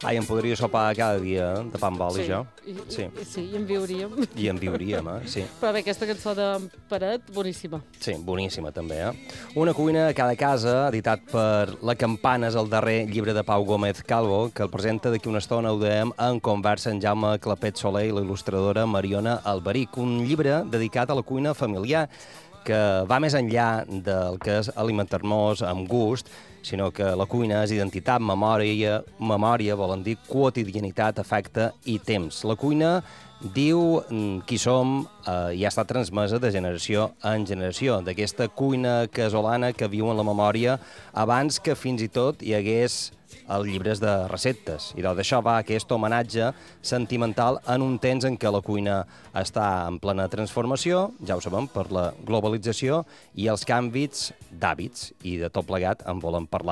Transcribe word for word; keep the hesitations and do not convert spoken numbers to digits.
Ai, em podria sopar cada dia de pa amb oli, Sí, jo. i, Sí. i, sí, i en viuríem. I en viuríem, eh? Sí. Però bé, aquesta cançó de Peret, boníssima. Sí, boníssima també, eh? Una cuina a cada casa, editat per La Campanes, el darrer llibre de Pau Gómez Calvo, que el presenta d'aquí una estona, ho dèiem, en conversa en Jaume Clapet Soler i la il·lustradora Mariona Alberic. Un llibre dedicat a la cuina familiar, que va més enllà del que és alimentar-nos amb gust, sinó que la cuina és identitat, memòria, memòria, volen dir quotidianitat, afecte i temps. La cuina diu qui som eh, i ha estat transmesa de generació en generació, d'aquesta cuina casolana que viu en la memòria abans que fins i tot hi hagués els llibres de receptes. I d'això va aquest homenatge sentimental en un temps en què la cuina està en plena transformació, ja ho sabem, per la globalització i els canvis d'hàbits. I de tot plegat en volem parlar